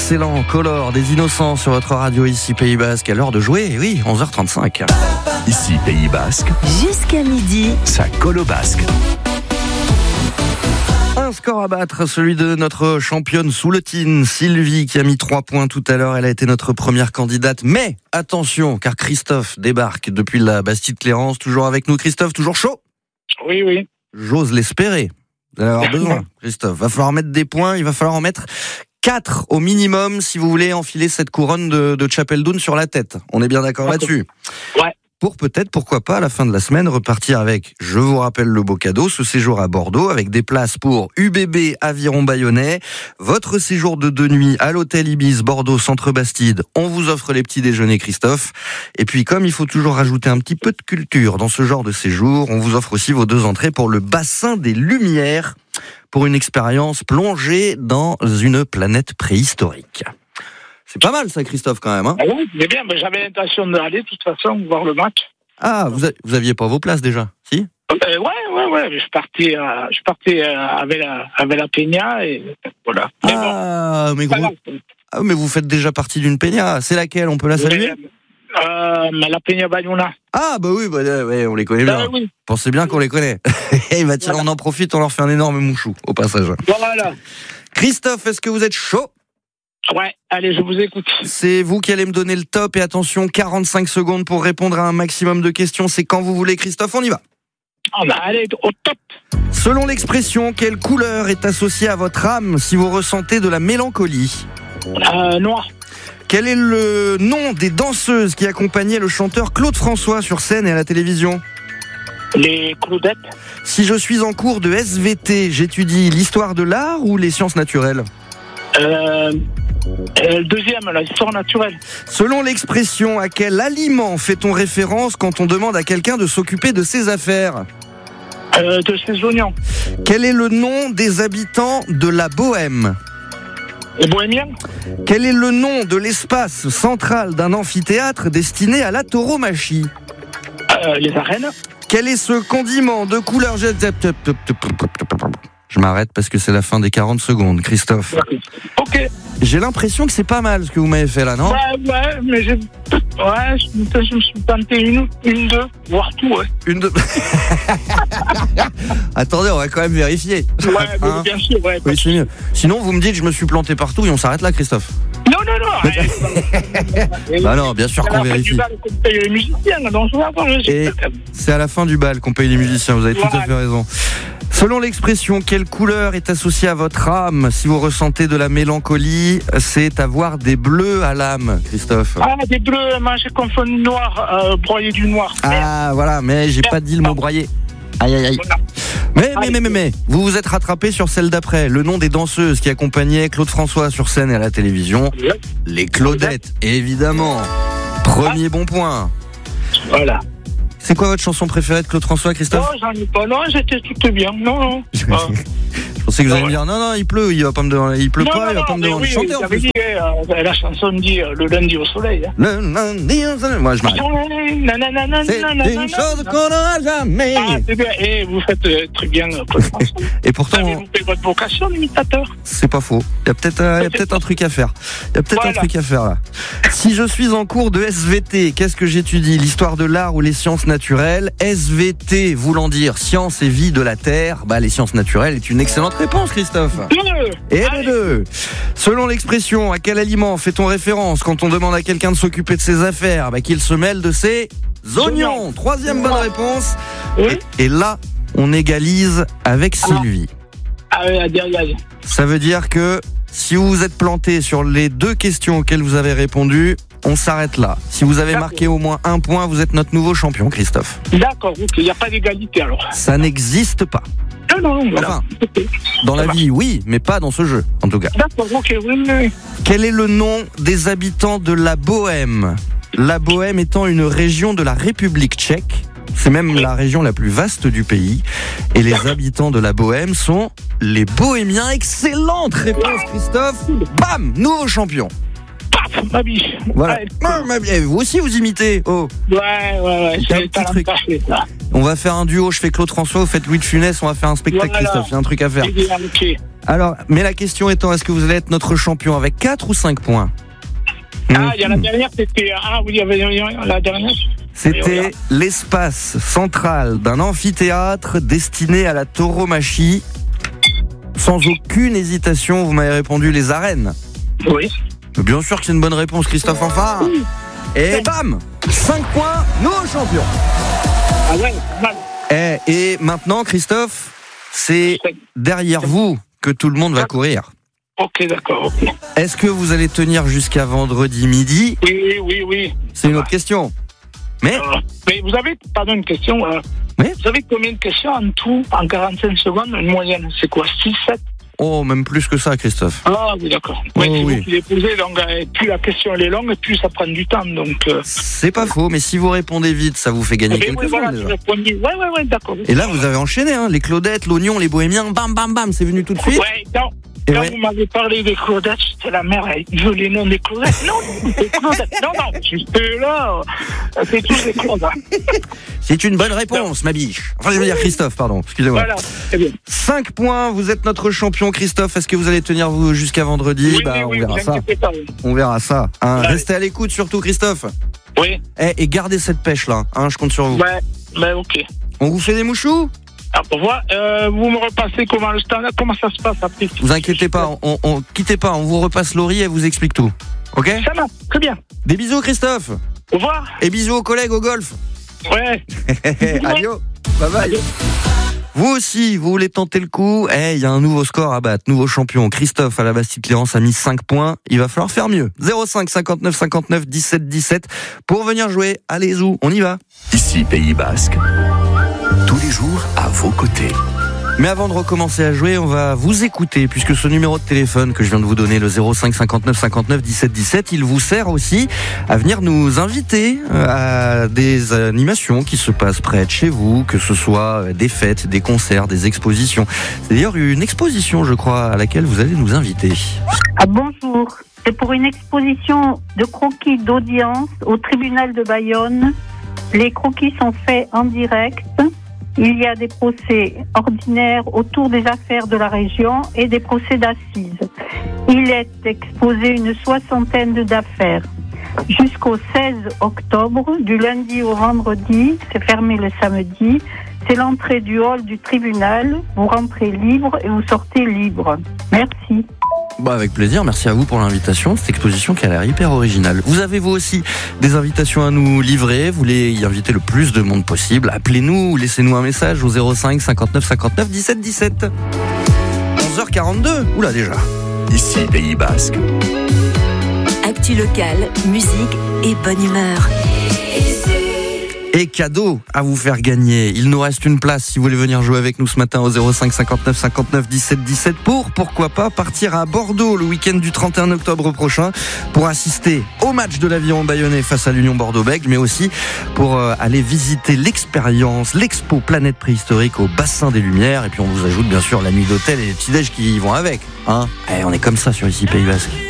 excellent Color des Innocents sur votre radio ici Pays Basque. À l'heure de jouer, oui, 11h35. Ici Pays Basque. Jusqu'à midi. Ça colle au basque. Un score à battre, celui de notre championne Souletine, Sylvie, qui a mis 3 points tout à l'heure. Elle a été notre première candidate. Mais attention, car Christophe débarque depuis la Bastide-Clérance. Toujours avec nous, Christophe, toujours chaud ? Oui. J'ose l'espérer. Vous allez avoir besoin, Christophe. Va falloir mettre des points, il va falloir en mettre 4 au minimum si vous voulez enfiler cette couronne de Chapeldoun sur la tête. On est bien d'accord là-dessus ? Ouais. Pour peut-être, pourquoi pas, à la fin de la semaine, repartir avec, je vous rappelle le beau cadeau, ce séjour à Bordeaux, avec des places pour UBB Aviron Bayonnais, votre séjour de 2 nuits à l'hôtel Ibis Bordeaux Centre Bastide. On vous offre les petits déjeuners, Christophe. Et puis, comme il faut toujours rajouter un petit peu de culture dans ce genre de séjour, on vous offre aussi vos 2 entrées pour le bassin des Lumières, pour une expérience plongée dans une planète préhistorique. C'est pas mal ça, Christophe, quand même. Hein, Ah oui, c'est bien, mais j'avais l'intention d'aller, de toute façon, voir le match. ah, vous aviez pas vos places déjà, si ? Ouais. Je partais avec la Peña et voilà. Mais vous faites déjà partie d'une peña. C'est laquelle ? On peut la saluer ? La Peña Bayona. Ah bah oui, on les connaît bien. Oui. Pensez bien qu'on les connaît. On en profite, on leur fait un énorme mouchou au passage. Voilà. Christophe, est-ce que vous êtes chaud ? Ouais, allez, je vous écoute. C'est vous qui allez me donner le top et attention, 45 secondes pour répondre à un maximum de questions. C'est quand vous voulez, Christophe, on y va. Allez, au top. Selon l'expression, quelle couleur est associée à votre âme si vous ressentez de la mélancolie ? Noir. Quel est le nom des danseuses qui accompagnaient le chanteur Claude François sur scène et à la télévision ? Les Claudettes. Si je suis en cours de SVT, j'étudie l'histoire de l'art ou les sciences naturelles ? Le deuxième, l'histoire naturelle. Selon l'expression, à quel aliment fait-on référence quand on demande à quelqu'un de s'occuper de ses affaires ? De ces oignons. Quel est le nom des habitants de la Bohème ? Les bohémiens. Quel est le nom de l'espace central d'un amphithéâtre destiné à la tauromachie ? Les arènes. Quel est ce condiment de couleur... Je m'arrête parce que c'est la fin des 40 secondes, Christophe. Ok. J'ai l'impression que c'est pas mal ce que vous m'avez fait là, non ? Ouais, mais je me suis tenté une, deux, voire tout, ouais. Une de... Attendez, on va quand même vérifier. Ouais, mais bien sûr, ouais. Oui, c'est mieux. Sinon, vous me dites, je me suis planté partout et on s'arrête là, Christophe. Non. Bah non, bien sûr qu'on vérifie. C'est à la fin du bal qu'on paye les musiciens, donc on va voir. Et c'est à la fin du bal qu'on paye les musiciens, vous avez tout à fait raison. Selon l'expression, quelle couleur est associée à votre âme si vous ressentez de la mélancolie ? C'est avoir des bleus à l'âme, Christophe. Ah, des bleus, moi j'ai confondu noir, broyer du noir. Ah, voilà, mais j'ai pas dit le mot broyer. Aïe. Mais, vous vous êtes rattrapé sur celle d'après. Le nom des danseuses qui accompagnaient Claude François sur scène et à la télévision. Les Claudettes, évidemment. Premier bon point. Voilà. C'est quoi votre chanson préférée de Claude François, Christophe ? Non, j'en ai pas. Non, j'étais tout bien. Non. Je pensais que vous alliez me dire non, il pleut, il va pas me demander, il pleut pas, il va pas me demander de chanter en plus. La chanson dit le lundi au soleil. Hein. Le lundi au soleil. Moi, je m'arrête. C'est une chose qu'on n'aura jamais. Ah, c'est bien. Et vous faites très bien, Claude François. Et pourtant, vous avez votre vocation d'imitateur. c'est pas faux. Il y a peut-être un truc à faire. Il y a peut-être un truc à faire là. Si je suis en cours de SVT, qu'est-ce que j'étudie ? L'histoire de l'art ou les sciences naturelles ? SVT voulant dire sciences et vie de la Terre. Bah, les sciences naturelles est une excellente réponse, Christophe. Et de 2. Selon l'expression, à quel aliment fait-on référence quand on demande à quelqu'un de s'occuper de ses affaires ? Bah, qu'il se mêle de ses oignons. 3e bonne réponse. Oui. Et là, on égalise avec Sylvie. Ça veut dire que si vous vous êtes planté sur les 2 questions auxquelles vous avez répondu, on s'arrête là. Si vous avez marqué au moins 1 point, vous êtes notre nouveau champion, Christophe. D'accord, ok. Il n'y a pas d'égalité alors. Ça n'existe pas. Non, voilà. Enfin, dans la vie, oui, mais pas dans ce jeu, en tout cas. D'accord, ok, oui. Quel est le nom des habitants de la Bohème ? La Bohème étant une région de la République tchèque. C'est même la région la plus vaste du pays. Et les habitants de la Bohème sont les Bohémiens. Excellente réponse, Christophe. Bam, nouveau champion. Paf, ma biche. Voilà. Vous aussi, vous imitez. Oh. Ouais. C'est un petit truc. On va faire un duo. Je fais Claude François, vous faites Louis de Funès. On va faire un spectacle, Christophe. Il y a un truc à faire. Okay. Alors, mais la question étant, est-ce que vous allez être notre champion avec 4 ou 5 points? Ah, il y a la dernière, c'était... Ah oui, il y avait la dernière. C'était l'espace central d'un amphithéâtre destiné à la tauromachie. Sans aucune hésitation, vous m'avez répondu les arènes. Oui. Bien sûr que c'est une bonne réponse, Christophe Fanfare. Et bam, 5 points, nouveau champion. Ah ouais, mal. Et maintenant, Christophe, c'est derrière vous que tout le monde va courir. Ok, d'accord, ok. Est-ce que vous allez tenir jusqu'à vendredi midi? Oui. C'est une autre question. Mais vous avez, pardon, une question. Oui. Vous avez combien de questions en tout, en 45 secondes, une moyenne? C'est quoi, 6, 7? Oh, même plus que ça, Christophe. Ah oui, d'accord. Oh, Si oui. vous pouvez poser, donc, plus la question elle est longue, plus ça prend du temps. Donc, C'est pas faux, mais si vous répondez vite, ça vous fait gagner quelques oui, voilà, secondes, je déjà. réponds vite. Ouais, d'accord. Et là, vous avez enchaîné, hein, les Claudettes, l'oignon, les bohémiens, bam, bam, bam, c'est venu tout de suite. Ouais, non. Et Quand ouais. vous m'avez parlé des Claudettes, c'était la mère, elle veut les noms des Claudettes. Non, des Claudettes. Non, juste là, c'est tous des Claudettes. C'est une bonne réponse, ma biche. Enfin, je veux dire Christophe, pardon, excusez-moi. Voilà, c'est bien. 5 points, vous êtes notre champion, Christophe. Est-ce que vous allez tenir vous jusqu'à vendredi? On verra vous ça. inquiétez pas. Oui. On verra ça. Hein. Ouais. Restez à l'écoute, surtout, Christophe. Oui, Et gardez cette pêche-là, hein, je compte sur vous. ok. On vous fait des mouchous? Alors, pour voir, vous me repassez comment le standard, comment ça se passe après? Vous inquiétez pas, on quittez pas, on vous repasse Laurie et vous explique tout. Ok? Ça va, très bien. Des bisous, Christophe. Au revoir. Et bisous aux collègues au golf. Ouais. Adios. Bye bye. Adios. Vous aussi, vous voulez tenter le coup? Il y a un nouveau score à battre, nouveau champion. Christophe à la Bastille-Cléance a mis 5 points. Il va falloir faire mieux. 05 59 59 17 17 pour venir jouer. Allez, on y va. Ici Pays Basque, tous les jours à vos côtés. Mais avant de recommencer à jouer, on va vous écouter, puisque ce numéro de téléphone que je viens de vous donner, le 05 59 59 17 17, il vous sert aussi à venir nous inviter à des animations qui se passent près de chez vous, que ce soit des fêtes, des concerts, des expositions. C'est d'ailleurs une exposition, je crois, à laquelle vous allez nous inviter. Ah, bonjour. C'est pour une exposition de croquis d'audience au tribunal de Bayonne. Les croquis sont faits en direct. Il y a des procès ordinaires autour des affaires de la région et des procès d'assises. Il est exposé une 60aine d'affaires. Jusqu'au 16 octobre, du lundi au vendredi, c'est fermé le samedi. C'est l'entrée du hall du tribunal. Vous rentrez libre et vous sortez libre. Merci. Avec plaisir, merci à vous pour l'invitation. Cette exposition qui a l'air hyper originale. Vous avez vous aussi des invitations à nous livrer? Vous voulez y inviter le plus de monde possible? Appelez-nous ou laissez-nous un message au 05 59 59 17 17. 11h42, oula déjà. Ici Pays Basque, Actu locale, musique et bonne humeur. Et cadeau à vous faire gagner. Il nous reste une place si vous voulez venir jouer avec nous ce matin au 05 59 59 17 17 pour, pourquoi pas, partir à Bordeaux le week-end du 31 octobre prochain pour assister au match de l'Aviron Bayonnais face à l'Union Bordeaux-Bègles, mais aussi pour aller visiter l'expérience, l'expo Planète Préhistorique au Bassin des Lumières. Et puis on vous ajoute bien sûr la nuit d'hôtel et les petits-déj qui y vont avec. Hein, on est comme ça sur Ici Pays Basque.